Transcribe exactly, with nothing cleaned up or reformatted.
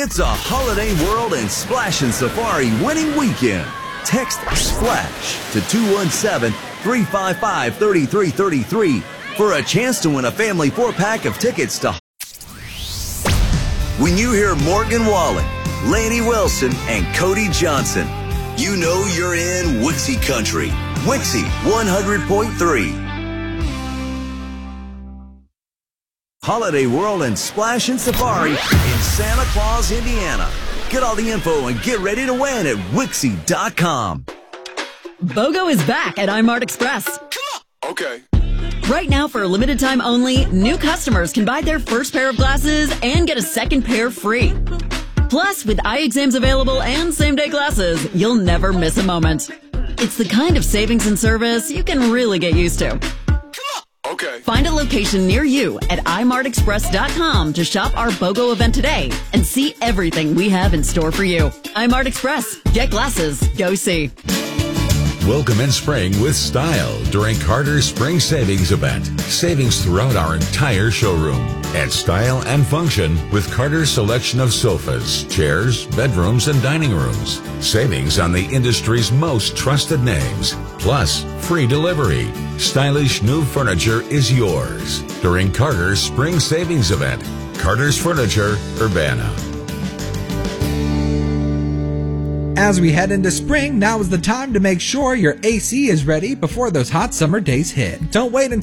It's a Holiday World and Splash and Safari winning weekend. Text SPLASH to two one seven, three five five, three three three three for a chance to win a family four-pack of tickets to... When you hear Morgan Wallen, Lainey Wilson, and Cody Johnson, you know you're in Wixie Country. Wixie one hundred point three. Holiday World and Splash and Safari in Santa Claus, Indiana. Get all the info and get ready to win at Wixie dot com. BOGO is back at iMart Express. Okay. Right now, for a limited time only, new customers can buy their first pair of glasses and get a second pair free. Plus, with eye exams available and same-day glasses, you'll never miss a moment. It's the kind of savings and service you can really get used to. Okay. Find a location near you at i mart express dot com to shop our BOGO event today and see everything we have in store for you. iMart Express. Get glasses. Go see. Welcome in spring with style during Carter's Spring Savings Event. Savings throughout our entire showroom. And style and function with Carter's selection of sofas, chairs, bedrooms, and dining rooms. Savings on the industry's most trusted names. Plus, free delivery. Stylish new furniture is yours during Carter's Spring Savings Event. Carter's Furniture, Urbana. As we head into spring, now is the time to make sure your A C is ready before those hot summer days hit. Don't wait until